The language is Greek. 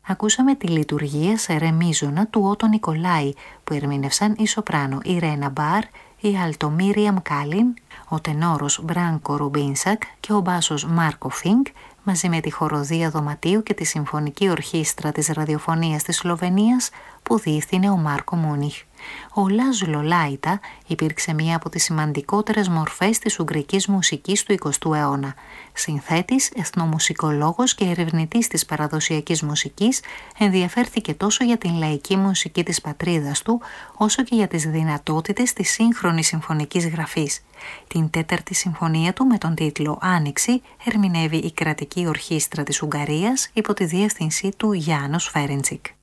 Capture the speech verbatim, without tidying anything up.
ακούσαμε τη λειτουργία σε ρε μίζωνα του Ότο Νικολάη, που ερμήνευσαν η σοπράνο Ιρένα Μπάρ, η αλτο Μίριαμ Κάλιν, ο τενόρος Μπράνκο Ρουμπίνσακ και ο μπάσος Μάρκο Φίνκ, μαζί με τη χοροδία δωματίου και τη συμφωνική ορχήστρα της ραδιοφωνίας της Σλοβενίας που διεύθυνε ο Μάρκο Μούνιχ. Ο Λάζλο Λάιτα υπήρξε μία από τις σημαντικότερες μορφές της ουγγρικής μουσικής του εικοστού αιώνα. Συνθέτης, εθνομουσικολόγος και ερευνητής της παραδοσιακής μουσικής, ενδιαφέρθηκε τόσο για την λαϊκή μουσική της πατρίδας του, όσο και για τις δυνατότητες της σύγχρονης συμφωνικής γραφής. Την τέταρτη συμφωνία του με τον τίτλο «Άνοιξη» ερμηνεύει η κρατική ορχήστρα της Ουγγαρίας υπό τη διεύθυνσή του Γιάνος Φέρεντσικ.